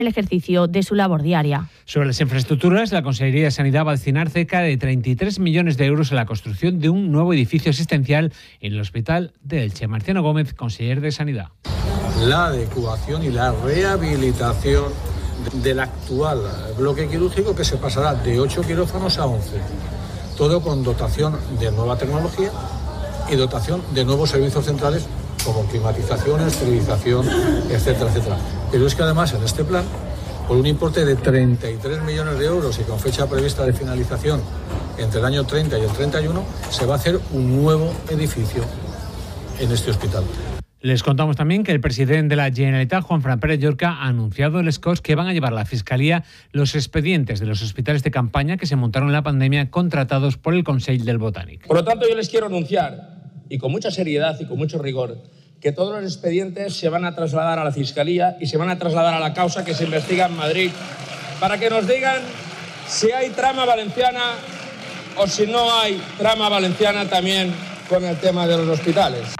el ejercicio de su labor diaria. Sobre las infraestructuras, la Consellería de Sanidad va a destinar cerca de 33 millones de euros a la construcción de un nuevo edificio asistencial en el Hospital de Elche. Marciano Gómez, consejero de Sanidad. La adecuación y la rehabilitación del actual bloque quirúrgico, que se pasará de 8 quirófanos a 11. Todo con dotación de nueva tecnología y dotación de nuevos servicios centrales como climatización, esterilización, etcétera, etcétera. Pero es que además en este plan, por un importe de 33 millones de euros y con fecha prevista de finalización entre el año 30 y el 31, se va a hacer un nuevo edificio en este hospital. Les contamos también que el presidente de la Generalitat, Juanfran Pérez Llorca, ha anunciado el SCOS que van a llevar a la Fiscalía los expedientes de los hospitales de campaña que se montaron en la pandemia contratados por el Consell del Botànic. Por lo tanto, yo les quiero anunciar, y con mucha seriedad y con mucho rigor, que todos los expedientes se van a trasladar a la Fiscalía y se van a trasladar a la causa que se investiga en Madrid para que nos digan si hay trama valenciana o si no hay trama valenciana también con el tema de los hospitales.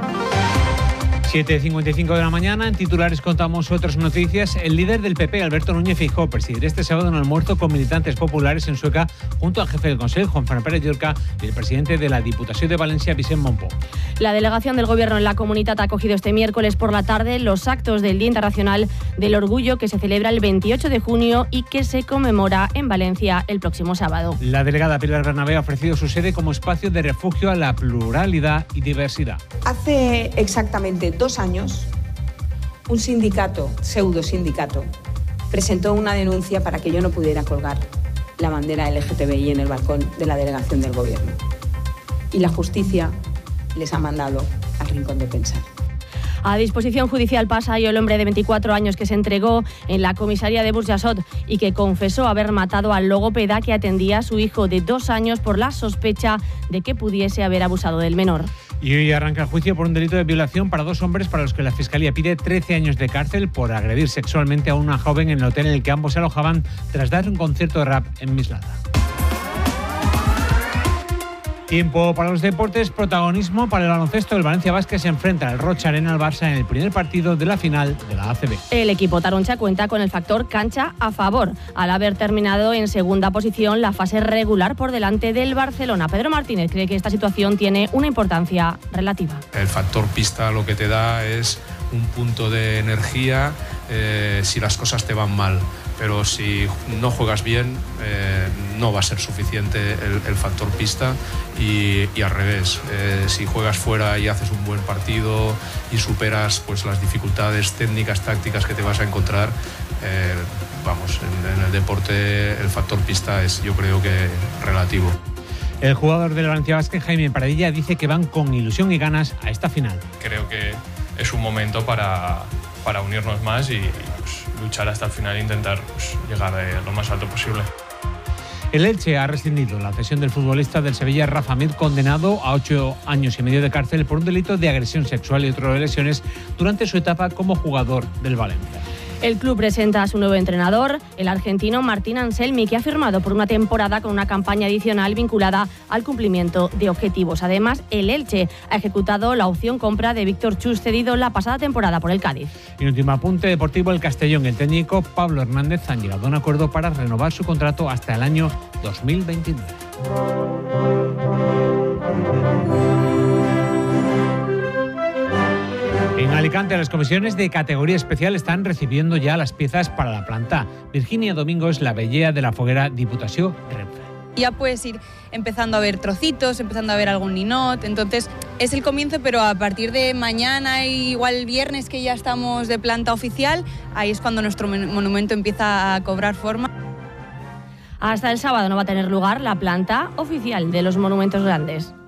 7:55 de la mañana, en titulares contamos otras noticias. El líder del PP, Alberto Núñez Feijóo, presidirá este sábado un almuerzo con militantes populares en Sueca junto al jefe del Consell, Juanfran Pérez Llorca, y el presidente de la Diputación de Valencia, Vicent Montpó. La delegación del Gobierno en la Comunitat ha acogido este miércoles por la tarde los actos del Día Internacional del Orgullo, que se celebra el 28 de junio y que se conmemora en Valencia el próximo sábado. La delegada Pilar Bernabé ha ofrecido su sede como espacio de refugio a la pluralidad y diversidad. Hace exactamente 2 años, un sindicato, pseudo-sindicato, presentó una denuncia para que yo no pudiera colgar la bandera LGTBI en el balcón de la delegación del Gobierno. Y la justicia les ha mandado al rincón de pensar. A disposición judicial pasa hoy el hombre de 24 años que se entregó en la comisaría de Burjasot y que confesó haber matado al logopeda que atendía a su hijo de 2 años por la sospecha de que pudiese haber abusado del menor. Y hoy arranca el juicio por un delito de violación para 2 hombres para los que la Fiscalía pide 13 años de cárcel por agredir sexualmente a una joven en el hotel en el que ambos se alojaban tras dar un concierto de rap en Mislata. Tiempo para los deportes, protagonismo para el baloncesto. El Valencia Basket se enfrenta al Rocha Arena al Barça en el primer partido de la final de la ACB. El equipo taroncha cuenta con el factor cancha a favor, al haber terminado en segunda posición la fase regular por delante del Barcelona. Pedro Martínez cree que esta situación tiene una importancia relativa. El factor pista lo que te da es un punto de energía si las cosas te van mal. Pero si no juegas bien, no va a ser suficiente el factor pista y al revés. Si juegas fuera y haces un buen partido y superas pues las dificultades técnicas, tácticas que te vas a encontrar, en el deporte el factor pista es, yo creo que, relativo. El jugador del Valencia Basket, Jaime Pradilla, dice que van con ilusión y ganas a esta final. Creo que es un momento para unirnos más y luchar hasta el final e intentar llegar lo más alto posible. El Elche ha rescindido la cesión del futbolista del Sevilla, Rafa Mir, condenado a 8 años y medio de cárcel por un delito de agresión sexual y otras lesiones durante su etapa como jugador del Valencia. El club presenta a su nuevo entrenador, el argentino Martín Anselmi, que ha firmado por una temporada con una campaña adicional vinculada al cumplimiento de objetivos. Además, el Elche ha ejecutado la opción compra de Víctor Chus, cedido la pasada temporada por el Cádiz. Y en último apunte deportivo, el Castellón y el técnico Pablo Hernández han llegado a un acuerdo para renovar su contrato hasta el año 2029. En Alicante, las comisiones de categoría especial están recibiendo ya las piezas para la planta. Virginia Domingo es la vellea de la foguera Diputació Renfe. Ya puedes ir empezando a ver trocitos, empezando a ver algún ninot. Entonces es el comienzo, pero a partir de mañana, igual el viernes que ya estamos de planta oficial, ahí es cuando nuestro monumento empieza a cobrar forma. Hasta el sábado no va a tener lugar la planta oficial de los monumentos grandes.